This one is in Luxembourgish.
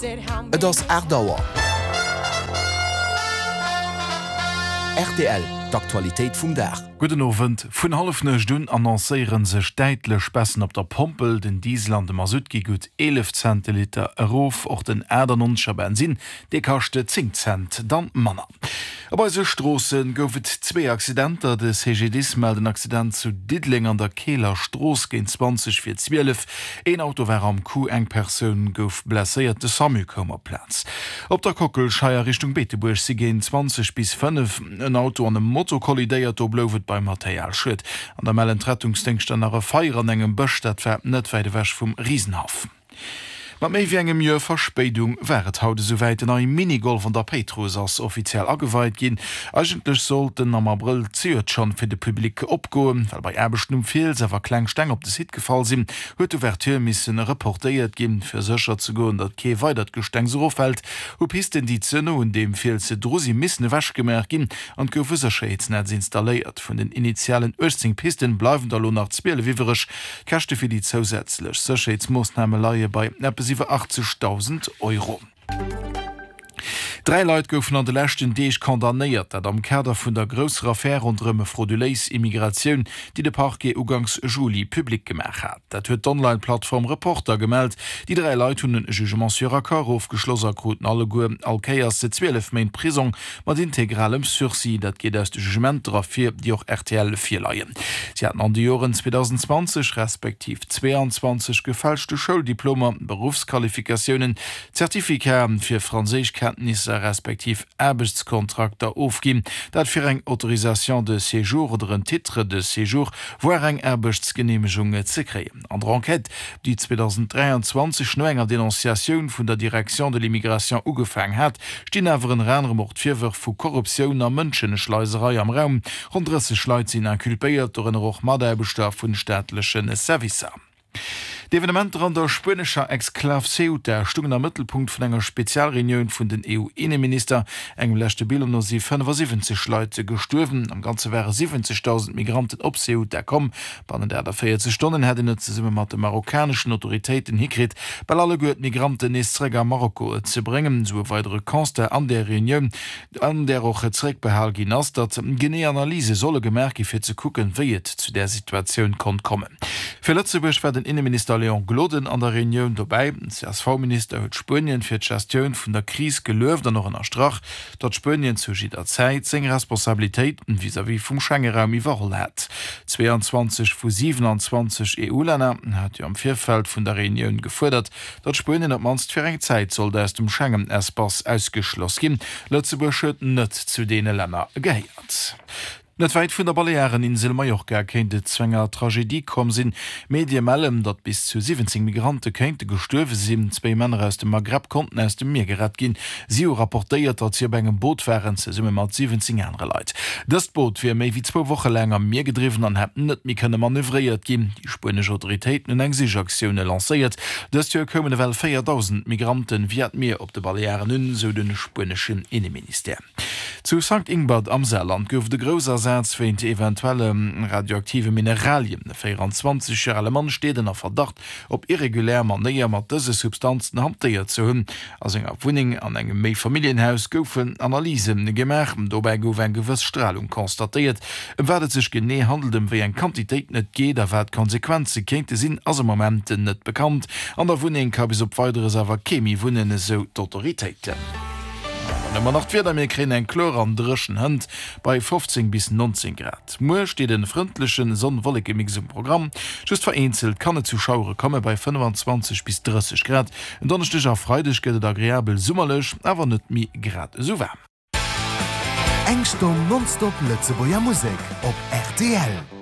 Das Erdauer. RTL, d'Aktualität vum Dach. Guten Abend. Von 11:30 annoncieren sich deutlich Spessen op der Pompel, den Diesel an dem Masutki gut 11 Centiliter Erof, auch den Erdernonscher Benzin, der kostet 10 Cent, dann Manner. Aber so Straßen gouft 2 Accidenter, des HGDs melden Accident zu Diddling an der Kehler Stroß gegen 20:12. Ein Auto war am Kuh, eng Person gouf blessiert, de Sammelkommerplatz. Op der Kockelscheier Richtung Beteburg sie gehen 20:5. Ein Auto an dem Motto kollidiert oblowet beim Materialschritt. An der Mellenrettungsdienst an einer Feier an engem Bösch, dat war net weit weg vom Riesenhafen. Ma méi wie engem Joer Verspätung wäret haut soweit en ein Minigolf an der Petrus ass offiziell ageweit gin. Eigentlich sollten am April ziert schon fir de Publikum opgoen, weil bei Erbestum fehl sewer Kleinsteng op de Hit gefallen sinn, huet Ouverture missen reportéiert gin fir secher zu goen, dat Kee weitert Gesteng so fällt, ho pisten die Zënne und dem fehl ze Drosi missne wäsch gemerk gin an goufe Sicherheitsnetz installiert. Von den initialen 18 Pisten bleiwen der Lo nach Spiele wiewerisch, Kächte fir die zusätzlich Sicherheitsmaßnahme bei 80.000 €. 3 Leute goufen an de lächten Deeg kondamnéiert, dat am Kader vun der grösser Affaire und rëmme frauduléis Immigratioun, die de Parquet ugangs Juli publik gemacht hat. Dat huet d'Online-Plattform Reporter gemeldt, die 3 Leute hunn Jugement sur accord aufgeschlosser Groten alle Goer Alkeiers se 12 Main Prison mat integralem Sursis, dat geht aus de Jugement drafir, die auch RTL 4 leiien. Sie hatten an die Joren 2020 respektiv 22 gefälschte Schuldiploma, Berufsqualifikationen, Zertifikaten fir Franzésischkenntnisse respektiv Erbeskontakter aufgeben, dat fir eng Autorisation de Séjour oder ein Titre de Séjour, wo eng Erbesgenehmigungen ze kreen. An der Enquete, die 2023 no enger Denunziation vun der Direction de l'Immigration ugefangen hat, stehen awer een Rennermord virwer vu Korruption a Mënschenschleiserei am Raum, rund 30 Leute sind inkulpéiert durch en och Maderbestaf vun staatlichen Servicer. Die Evenement an der spanischer Exklave Ceuta stungen am Mittelpunkt von enger Spezialreunion von den EU-Innenminister. Engem letzte Bild nur sie 75 Leute gestorben. Am Ganze wären 70.000 Migranten op Ceuta kommen. Bei der 40 Stunden hätte nicht zusammen mit den marokkanischen Autoritäten hingekriegt, weil alle guten Migranten ins Träger Marokko zu bringen. So weitere Konste an der Reunion, an der auch zurückbehalt hinaus, dass eine Analyse solle gemerkt für zu gucken, wie es zu der Situation kommen. Für Lützeburg werden Innenminister Leon Gloden an der Reunion dabei. CSV-Minister hat Spanien für die Gestion von der Krise gelöst und noch in der Strach, dort Spanien zu jeder Zeit seine Responsabilitäten vis-à-vis vom Schengen-Raum überholt hat. 22 von 27 EU-Länder hat ja am Vorfeld von der Reunion gefordert, dass Spanien ab manst für eine Zeit soll aus dem Schengen-Espace ausgeschlossen gehen. Lützeburg hat nicht zu den Ländern gehört. Net weit vun der Baleareninsel Mallorca kenint de Zwänger Tragédie kom sinn. Medien melden, dat bis zu 17 Migrante kente gestorwe sinn, 2 Männer aus dem Maghreb konnten aus dem Meer gerettet gin. Sie rapportéiert, dat sie bei engem Boot wären ze summe mat 17 andere Leiit. Das Boot fir méi wie 2 Wochen lang am Meer gedriven an hätten net mi könne manövriert gin. Die spanische Autoritäten eng sich Aktionen lanciert. Das hier kommen well 4.000 Migranten via Meer op de Balearen so den spanischen Innenminister. Zu St. Ingbert am Saarland gouf de großer Satz für eventuelle radioaktive Mineralien. 24-jährige Mann steht in der Verdacht, ob irregulär man näher mit diese Substanzen hantiert zu haben. Als in einer Wohnung an einem Mehrfamilienhaus goufen Analysen gemacht, dabei gouf eine gewisse Strahlung konstatiert. Werdet sich genau handeln, wie eine Quantität nicht geht, da wird Konsequenzen könnte sind, also im Moment nicht bekannt. An der Wohnung gab es auf weiteres aber Chemie wohnen so die Autoritäten. Man nach wieder mir kre en Chlor an dreschen Hand bei 15 bis 19 Grad. Mo steht den freundlichen sonnenwollige Mixum Programm. Just vereinzelt kann es Zuschauer komme bei 25 bis 30 Grad. Und Donnerstag auf Freitag geht agreeabel sommerlich, aber nicht mehr Grad so warm. Engsturm nonstop Lützeburger Musik auf RTL.